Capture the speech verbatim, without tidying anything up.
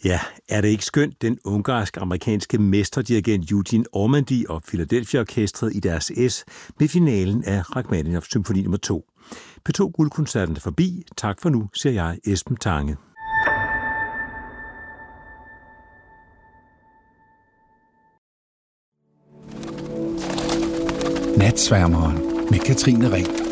Ja, er det ikke skønt, den ungarsk-amerikanske mesterdirigent Eugene Ormandy og Philadelphia Orkestret i deres S med finalen af Rachmaninoff symfoni nummer to. P to Guldkoncerten er forbi. Tak for nu, siger jeg, Esben Tange. Natsværmeren med Katrine Reh.